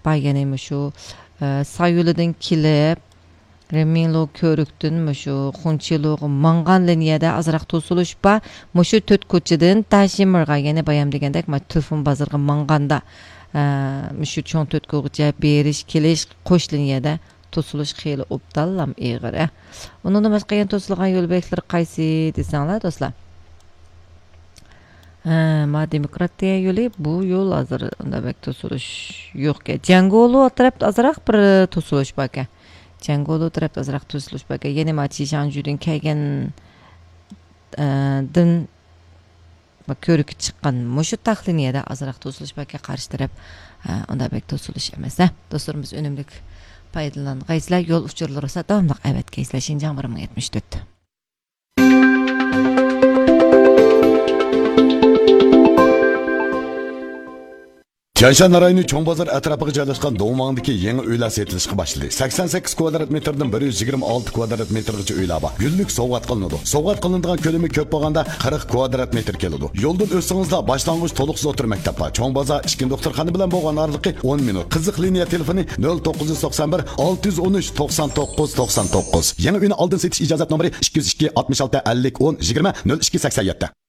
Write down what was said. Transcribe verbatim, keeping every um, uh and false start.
bayganayım şu sayılıdan kilip Remilo körüktün müşü xunçiluğu mangan liniyada azraq tosuluş ba müşü töt koçidin taşimırga yine bayam degendek ma telefon bazırga manganda müşü çon töt koçya beriş kiliş qoş liniyada tosuluş xeyli optallam iğir. Onun da başqa yan tosulgan yol bekleri qaysi desanglar dostlar. Ha, ma demokratiya yolu bu yol azır onda bek tosuluş yok ki. Cangolu atrap azraq bir tosuluş baka. Cangolu tarafta azraq tosuluş baka. Yeni maçı janjudun kaygan din bak körük çıqqan muşu taxliniyada azraq tosuluş baka qarşı taraf onda bek tosuluş emas. Dostlarımız önümlük paydalan qayslar yol uçurları olsa davamlıq evet keysler Şinjan bir ming yetmiş dört. Tianshan rayoni Cho'ng bozor atrofiga joylashgan Do'ngmangdagi yangi uylar sotilishga boshladi. sakson sakkiz kvadrat metrdan bir yuz yigirma olti kvadrat metrgacha uylar bor. Gullik sovg'at qilinadi. Sovg'at qilinadigan ko'lami ko'p bo'lganda qirq kvadrat metr keladi. Yo'ldan o'tsangizlar boshlang'ich to'liqsiz o'tir maktab bor. Cho'ng bozor ikki doktorxona bilan bo'lgan oraliqi o'n minut. Qiziq liniya telefoni nol to'qqiz yuz to'qson bir olti yuz o'n uch to'qson to'qqiz to'qson to'qqiz. Yangi uyni oldin setish ijozat nomeri ikki yuz ikki oltmish olti ellik o'n yigirma nol ikki sakson yetti.